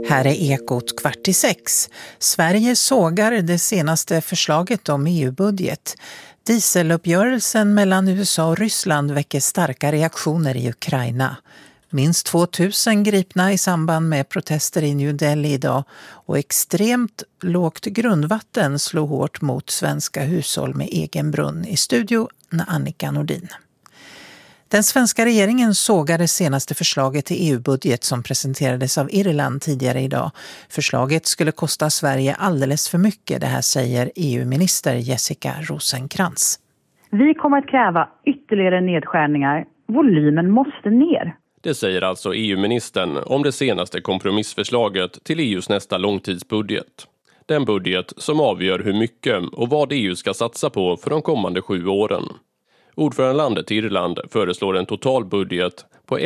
Här är Ekot 5:45. Sverige sågar det senaste förslaget om EU-budget. Dieseluppgörelsen mellan USA och Ryssland väcker starka reaktioner i Ukraina. Minst 2000 gripna i samband med protester i New Delhi idag och extremt lågt grundvatten slår hårt mot svenska hushåll med egen brunn. I studio Annika Nordin. Den svenska regeringen sågar det senaste förslaget till EU-budget som presenterades av Irland tidigare idag. Förslaget skulle kosta Sverige alldeles för mycket, det här säger EU-minister Jessica Rosencrantz. Vi kommer att kräva ytterligare nedskärningar. Volymen måste ner. Det säger alltså EU-ministern om det senaste kompromissförslaget till EUs nästa långtidsbudget. Den budget som avgör hur mycket och vad EU ska satsa på för de kommande 7 åren. Ordförandelandet Irland föreslår en total budget på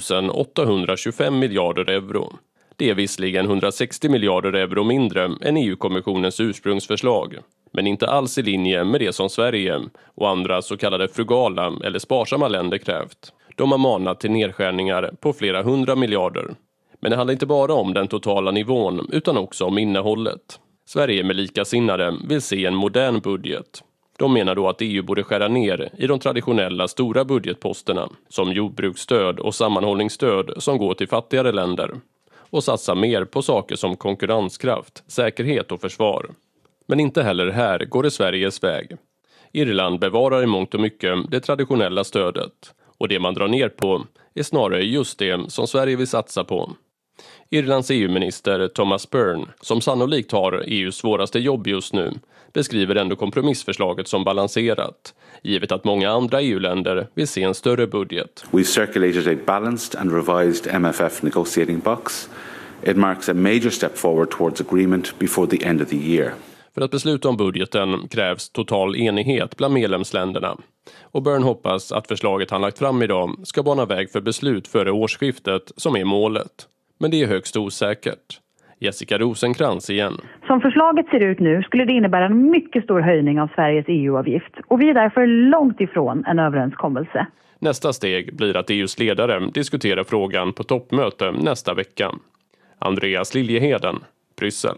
1825 miljarder euro. Det är visserligen 160 miljarder euro mindre än EU-kommissionens ursprungsförslag, men inte alls i linje med det som Sverige och andra så kallade frugala eller sparsamma länder krävt. De har manat till nedskärningar på flera 100 miljarder. Men det handlar inte bara om den totala nivån utan också om innehållet. Sverige med likasinnade vill se en modern budget. De menar då att EU borde skära ner i de traditionella stora budgetposterna som jordbruksstöd och sammanhållningsstöd som går till fattigare länder och satsa mer på saker som konkurrenskraft, säkerhet och försvar. Men inte heller här går det Sveriges väg. Irland bevarar i mångt och mycket det traditionella stödet och det man drar ner på är snarare just det som Sverige vill satsa på. Irlands EU-minister Thomas Byrne, som sannolikt har EUs svåraste jobb just nu, beskriver ändå kompromissförslaget som balanserat, givet att många andra EU-länder vill se en större budget. We've circulated a balanced and revised MFF negotiating box. It marks a major step forward towards agreement before the end of the year. För att besluta om budgeten krävs total enighet bland medlemsländerna. Och Byrne hoppas att förslaget han lagt fram idag ska bana väg för beslut före årsskiftet som är målet. Men det är högst osäkert. Jessica Rosencrantz igen. Som förslaget ser ut nu skulle det innebära en mycket stor höjning av Sveriges EU-avgift. Och vi är därför långt ifrån en överenskommelse. Nästa steg blir att EUs ledare diskuterar frågan på toppmöte nästa vecka. Andreas Liljeheden, Bryssel.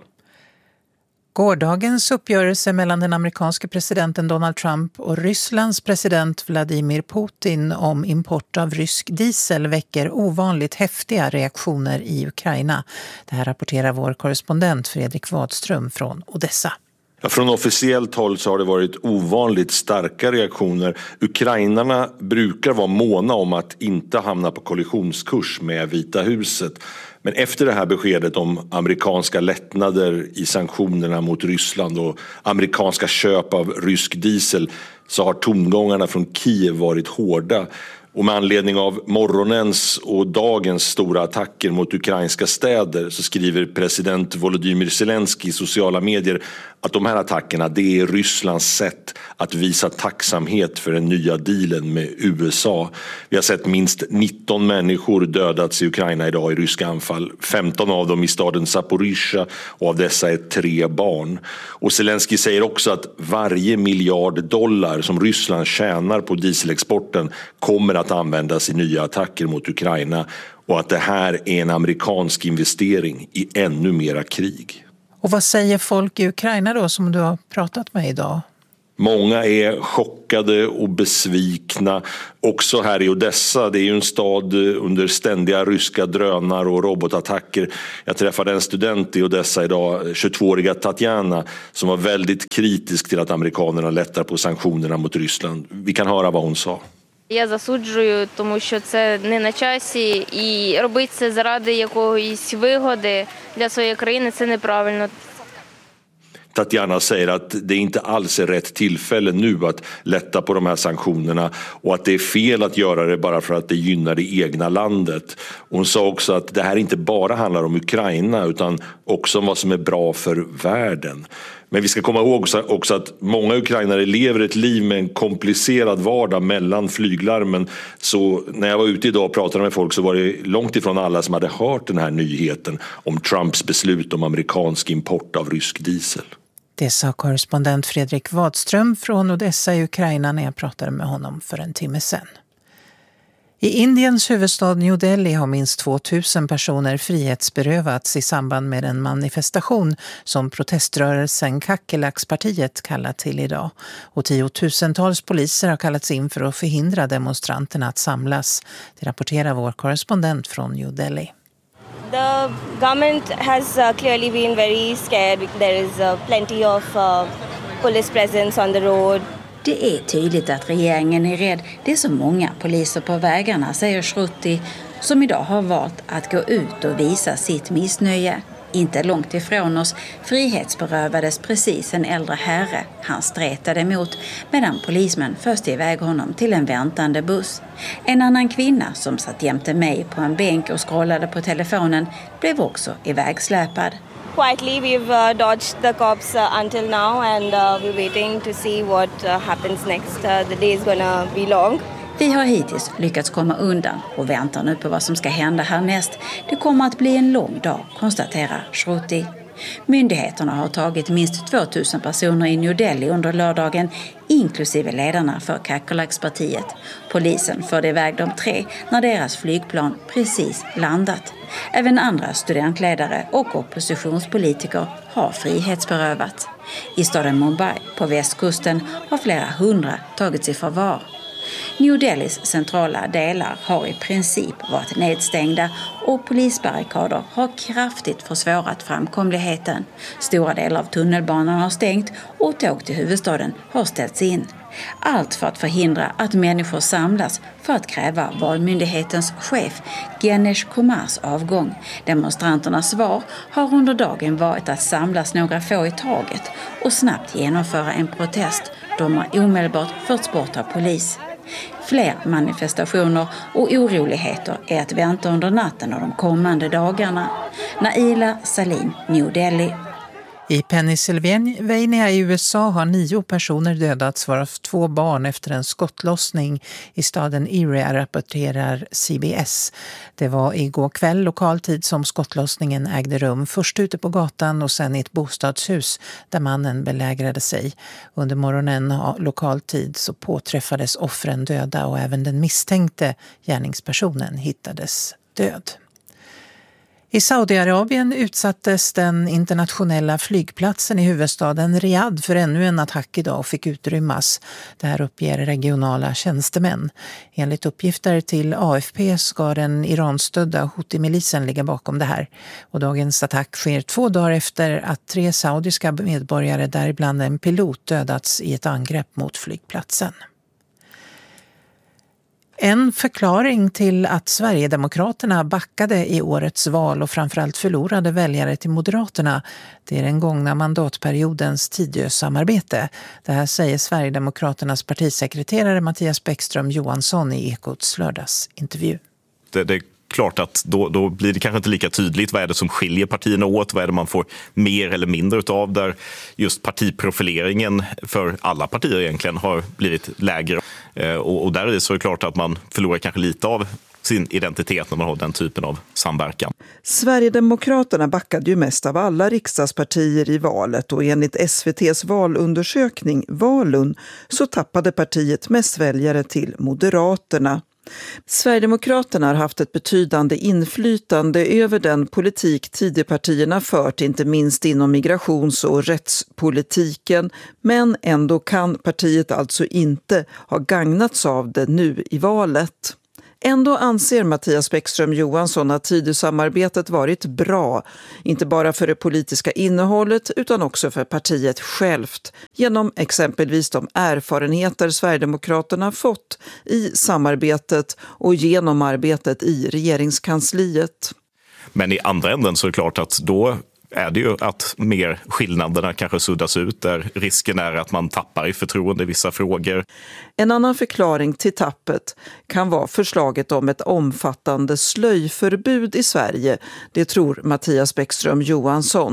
Gårdagens uppgörelse mellan den amerikanske presidenten Donald Trump och Rysslands president Vladimir Putin om import av rysk diesel väcker ovanligt häftiga reaktioner i Ukraina. Det här rapporterar vår korrespondent Fredrik Wadström från Odessa. Ja, från officiellt håll så har det varit ovanligt starka reaktioner. Ukrainarna brukar vara måna om att inte hamna på kollisionskurs med Vita huset. Men efter det här beskedet om amerikanska lättnader i sanktionerna mot Ryssland och amerikanska köp av rysk diesel så har tongångarna från Kiev varit hårda. Och med anledning av morgonens och dagens stora attacker mot ukrainska städer så skriver president Volodymyr Zelensky i sociala medier att de här attackerna, det är Rysslands sätt att visa tacksamhet för den nya dealen med USA. Vi har sett minst 19 människor dödats i Ukraina idag i ryska anfall. 15 av dem i staden Zaporizjzja och av dessa är 3 barn. Och Zelensky säger också att varje miljard dollar som Ryssland tjänar på dieselexporten kommer att användas i nya attacker mot Ukraina och att det här är en amerikansk investering i ännu mera krig. Och vad säger folk i Ukraina då som du har pratat med idag? Många är chockade och besvikna. Också här i Odessa, det är ju en stad under ständiga ryska drönar och robotattacker. Jag träffade en student i Odessa idag, 22-åriga Tatjana, som var väldigt kritisk till att amerikanerna lättar på sanktionerna mot Ryssland. Vi kan höra vad hon sa. Я засуджую, тому що це не на часі, і робити це заради якоїсь вигоди для своєї країни це неправильно. Tatjana säger att det inte alls är rätt tillfälle nu att lätta på de här sanktionerna och att det är fel att göra det bara för att det gynnar det egna landet. Hon sa också att det här inte bara handlar om Ukraina utan också om vad som är bra för världen. Men vi ska komma ihåg också att många ukrainare lever ett liv med en komplicerad vardag mellan flyglarmen. Så när jag var ute idag och pratade med folk så var det långt ifrån alla som hade hört den här nyheten om Trumps beslut om amerikansk import av rysk diesel. Det sa korrespondent Fredrik Wadström från Odessa i Ukraina när jag pratade med honom för en timme sedan. I Indiens huvudstad New Delhi har minst 2000 personer frihetsberövats i samband med en manifestation som proteströrelsen Kakelaks-partiet kallat till idag. Och 10 000-tals poliser har kallats in för att förhindra demonstranterna att samlas. Det rapporterar vår korrespondent från New Delhi. The government has clearly been very scared. There is plenty of police presence on the road. Det är tydligt att regeringen är rädd. Det är så många poliser på vägarna, säger Shruti, som idag har valt att gå ut och visa sitt missnöje. Inte långt ifrån oss frihetsberövades precis en äldre herre. Han stretade emot medan polismän först iväg honom till en väntande buss. En annan kvinna som satt jämte mig på en bänk och scrollade på telefonen blev också ivägsläpad. Quietly we've dodged the cops until now and we're waiting to see what happens next. The day is gonna be long. Vi har hittills lyckats komma undan och väntar nu på vad som ska hända härnäst. Det kommer att bli en lång dag, konstaterar Shruti. Myndigheterna har tagit minst 2000 personer i New Delhi under lördagen, inklusive ledarna för Kakelaks-partiet. Polisen förde iväg de 3 när deras flygplan precis landat. Även andra studentledare och oppositionspolitiker har frihetsberövats. I staden Mumbai på västkusten har flera 100 tagits i förvar. New Delhis centrala delar har i princip varit nedstängda och polisbarrikader har kraftigt försvårat framkomligheten. Stora delar av tunnelbanan har stängt och tåg till huvudstaden har ställts in. Allt för att förhindra att människor samlas för att kräva valmyndighetens chef Ganesh Kumars avgång. Demonstranternas svar har under dagen varit att samlas några få i taget och snabbt genomföra en protest. De har omedelbart förts bort av polis. Fler manifestationer och oroligheter är att vänta under natten och de kommande dagarna. Naila Salim, New Delhi. I Pennsylvania i USA har 9 personer dödats, varav 2 barn efter en skottlossning i staden Erie, rapporterar CBS. Det var igår kväll lokal tid som skottlossningen ägde rum, först ute på gatan och sen i ett bostadshus där mannen belägrade sig. Under morgonen lokal tid så påträffades offren döda och även den misstänkte gärningspersonen hittades död. I Saudiarabien utsattes den internationella flygplatsen i huvudstaden Riyadh för ännu en attack idag och fick utrymmas. Det här uppger regionala tjänstemän. Enligt uppgifter till AFP ska den iranstödda Houthi-milisen ligga bakom det här. Och dagens attack sker 2 dagar efter att 3 saudiska medborgare, däribland en pilot, dödats i ett angrepp mot flygplatsen. En förklaring till att Sverigedemokraterna backade i årets val och framförallt förlorade väljare till Moderaterna, det är den gångna mandatperiodens Tidösamarbete. Det här säger Sverigedemokraternas partisekreterare Mattias Bäckström Johansson i Ekots lördagsintervju. Det är klart att då blir det kanske inte lika tydligt vad är det som skiljer partierna åt, vad är det man får mer eller mindre utav, där just partiprofileringen för alla partier egentligen har blivit lägre. Och där är det så klart att man förlorar kanske lite av sin identitet när man har den typen av samverkan. Sverigedemokraterna backade ju mest av alla riksdagspartier i valet och enligt SVT:s valundersökning Valun så tappade partiet mest väljare till Moderaterna. Sverigedemokraterna har haft ett betydande inflytande över den politik Tidöpartierna fört, inte minst inom migrations- och rättspolitiken, men ändå kan partiet alltså inte ha gagnats av det nu i valet. Ändå anser Mattias Bäckström Johansson att Tidösamarbetet varit bra, inte bara för det politiska innehållet utan också för partiet självt, genom exempelvis de erfarenheter Sverigedemokraterna fått i samarbetet och genom arbetet i regeringskansliet. Men i andra änden så är det klart att då är det ju att mer skillnaderna kanske suddas ut, där risken är att man tappar i förtroende i vissa frågor. En annan förklaring till tappet kan vara förslaget om ett omfattande slöjförbud i Sverige, det tror Mattias Bäckström Johansson.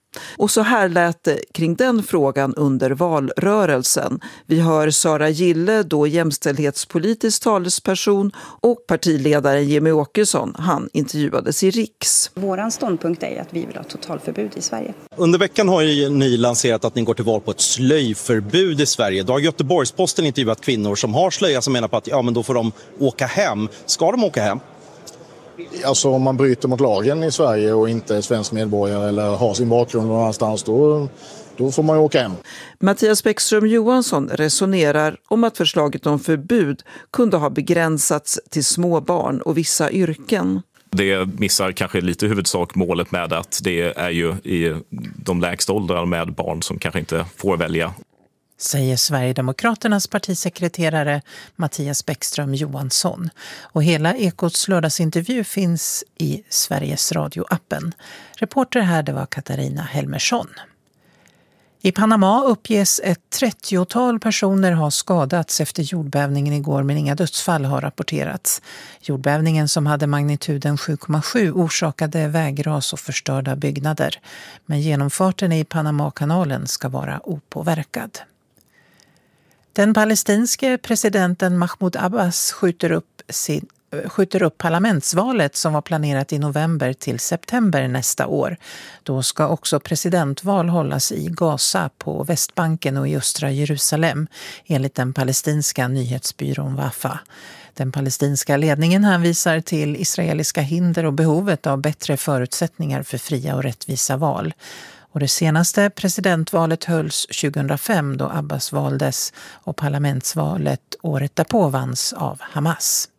Och så här lät det kring den frågan under valrörelsen. Vi hör Sara Gille, då jämställdhetspolitisk talesperson, och partiledaren Jimmie Åkesson. Han intervjuades i Riks. Våran ståndpunkt är att vi vill ha totalförbud i Sverige. Under veckan har ju ni lanserat att ni går till val på ett slöjförbud i Sverige. Då har Göteborgs-Posten intervjuat kvinnor som har slöja som menar på att men då får de åka hem. Ska de åka hem? Alltså om man bryter mot lagen i Sverige och inte är svensk medborgare eller har sin bakgrund någon annanstans, då får man ju åka hem. Mattias Bäckström Johansson resonerar om att förslaget om förbud kunde ha begränsats till små barn och vissa yrken. Det missar kanske lite huvudsak målet med att det är ju i de lägsta åldrarna med barn som kanske inte får välja. Säger Sverigedemokraternas partisekreterare Mattias Bäckström Johansson. Och hela Ekots lördagsintervju finns i Sveriges Radio-appen. Reporter här, det var Katarina Helmersson. I Panama uppges ett 30-tal personer ha skadats efter jordbävningen igår, men inga dödsfall har rapporterats. Jordbävningen, som hade magnituden 7,7, orsakade vägras och förstörda byggnader. Men genomfarten i Panamakanalen ska vara opåverkad. Den palestinske presidenten Mahmoud Abbas skjuter upp parlamentsvalet som var planerat i november till september nästa år. Då ska också presidentval hållas i Gaza, på Västbanken och i östra Jerusalem, enligt den palestinska nyhetsbyrån Wafa. Den palestinska ledningen hänvisar till israeliska hinder och behovet av bättre förutsättningar för fria och rättvisa val. Och det senaste presidentvalet hölls 2005 då Abbas valdes, och parlamentsvalet året därpå vanns av Hamas.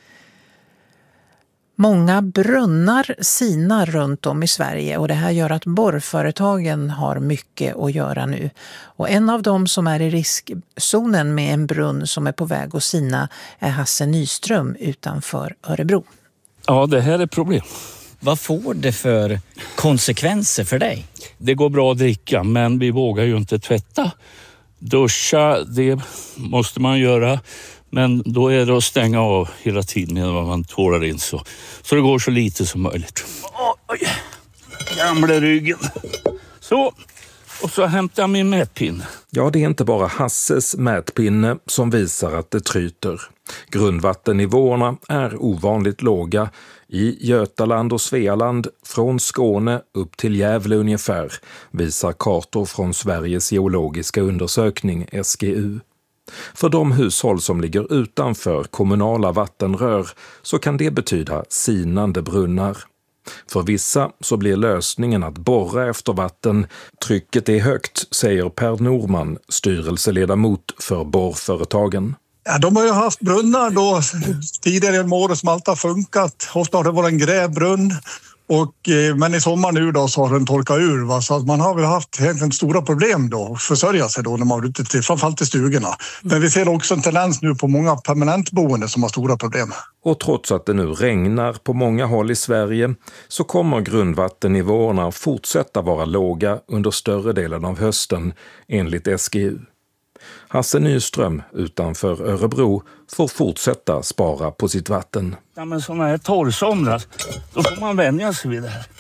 Många brunnar sinar runt om i Sverige, och det här gör att borrföretagen har mycket att göra nu. Och en av dem som är i riskzonen med en brunn som är på väg att sina är Hasse Nyström utanför Örebro. Ja, det här är problem. Vad får det för konsekvenser för dig? Det går bra att dricka, men vi vågar ju inte tvätta. Duscha, det måste man göra. Men då är det att stänga av hela tiden medan man tvålar in så det går så lite som möjligt. Oj, gamla ryggen. Så, och så hämtar jag min mätpinne. Ja, det är inte bara Hasses mätpinne som visar att det tryter. Grundvattennivåerna är ovanligt låga i Götaland och Svealand, från Skåne upp till Gävle ungefär, visar kartor från Sveriges geologiska undersökning, SGU. För de hushåll som ligger utanför kommunala vattenrör så kan det betyda sinande brunnar. För vissa så blir lösningen att borra efter vatten. Trycket är högt, säger Per Norman, styrelseledamot för borrföretagen. Ja, de har ju haft brunnar då tidigare i året som alltid har funkat. Ofta har det varit en grävbrunn. Men i sommar nu då så har den torkat ur. Va? Så att man har väl haft egentligen stora problem då att försörja sig då när man är ute till, framförallt i stugorna. Men vi ser också en tendens nu på många permanentboende som har stora problem. Och trots att det nu regnar på många håll i Sverige så kommer grundvattennivåerna fortsätta vara låga under större delen av hösten, enligt SGU. Hasse Nyström utanför Örebro får fortsätta spara på sitt vatten. Ja, men sådana här torrsomrar, då får man vänja sig vid det här.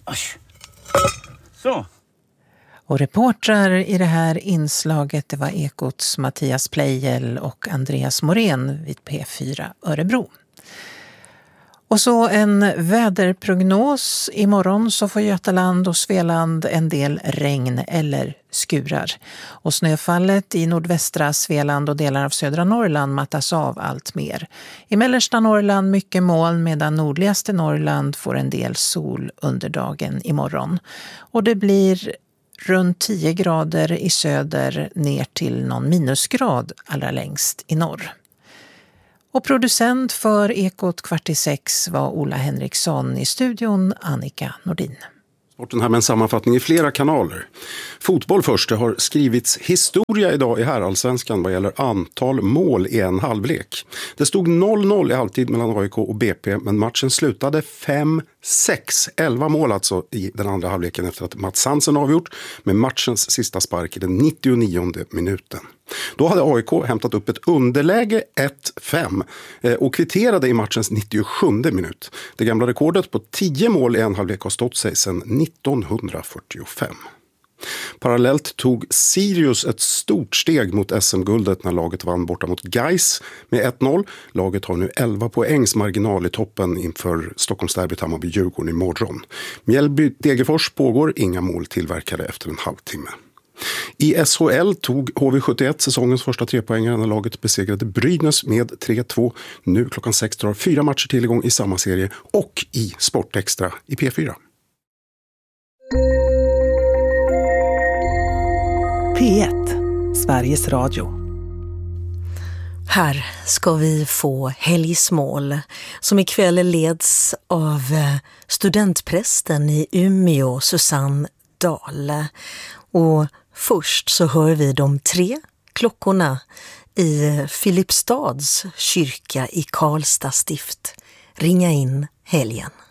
Så. Och reportrar i det här inslaget, det var Ekots Mattias Pleijel och Andreas Morén vid P4 Örebro. Och så en väderprognos. Imorgon så får Götaland och Svealand en del regn eller skurar. Och snöfallet i nordvästra Svealand och delar av södra Norrland mattas av allt mer. I mellersta Norrland mycket moln, medan nordligaste Norrland får en del sol under dagen imorgon. Och det blir runt 10 grader i söder ner till någon minusgrad allra längst i norr. Och producent för Ekot 5:45 var Ola Henriksson, i studion Annika Nordin. Sporten här med en sammanfattning i flera kanaler. Fotboll först, det har skrivits historia idag i herrallsvenskan vad gäller antal mål i en halvlek. Det stod 0-0 i halvtid mellan AIK och BP, men matchen slutade 5-6 11 mål alltså i den andra halvleken efter att Mats Hansen avgjort med matchens sista spark i den 99:e minuten. Då hade AIK hämtat upp ett underläge 1-5 och kvitterade i matchens 97:e minut. Det gamla rekordet på 10 mål i en halvlek har stått sig sedan 1945. Parallellt tog Sirius ett stort steg mot SM-guldet när laget vann borta mot Gais med 1-0. Laget har nu 11 poängs marginal i toppen inför Stockholmsderbyt Hammarby-Djurgården imorgon. Mjällby-Degerfors pågår, inga mål tillverkade efter en halvtimme. I SHL tog HV71 säsongens första 3-poängare när laget besegrade Brynäs med 3-2. Nu klockan 6 drar 4 matcher till igång i samma serie och i Sportextra i P4. P1, Sveriges Radio. Här ska vi få helgsmål som ikväll leds av studentprästen i Umeå, Susanne Dahl. Och först så hör vi de 3 klockorna i Filipstads kyrka i Karlstad stift ringa in helgen.